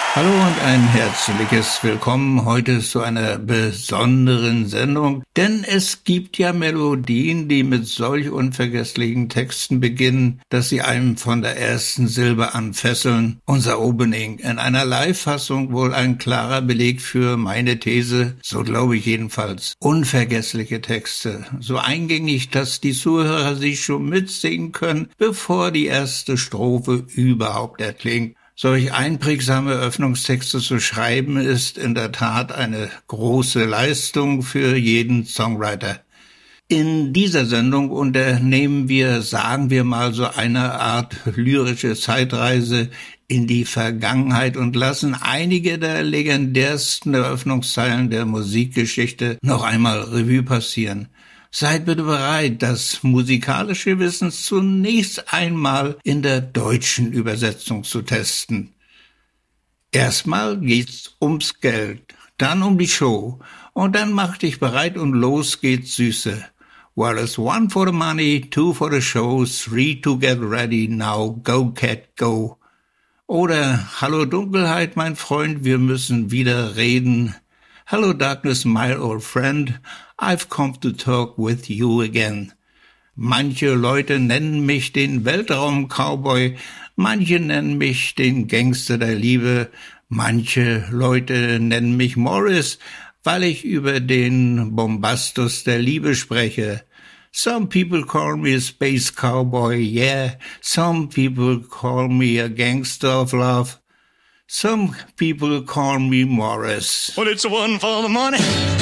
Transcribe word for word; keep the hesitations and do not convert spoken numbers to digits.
Hallo und ein herzliches Willkommen heute zu einer besonderen Sendung, denn es gibt ja Melodien, die mit solch unvergesslichen Texten beginnen, dass sie einem von der ersten Silbe an fesseln. Unser Opening in einer Live-Fassung wohl ein klarer Beleg für meine These, so glaube ich jedenfalls. Unvergessliche Texte, so eingängig, dass die Zuhörer sie schon mitsingen können, bevor die erste Strophe überhaupt erklingt. Solch einprägsame Öffnungstexte zu schreiben, ist in der Tat eine große Leistung für jeden Songwriter. In dieser Sendung unternehmen wir, sagen wir mal, so eine Art lyrische Zeitreise in die Vergangenheit und lassen einige der legendärsten Eröffnungszeilen der Musikgeschichte noch einmal Revue passieren. Seid bitte bereit, das musikalische Wissen zunächst einmal in der deutschen Übersetzung zu testen. Erstmal geht's ums Geld, dann um die Show und dann mach dich bereit und los geht's, Süße. Well, it's one for the money, two for the show, three to get ready, now go cat go. Oder Hallo Dunkelheit, mein Freund, wir müssen wieder reden. Hello darkness, my old friend, I've come to talk with you again. Manche Leute nennen mich den Weltraum-Cowboy, manche nennen mich den Gangster der Liebe, manche Leute nennen mich Morris, weil ich über den Bombastus der Liebe spreche. Some people call me a space cowboy, yeah, some people call me a gangster of love. Some people call me Morris. Well, it's one for the money.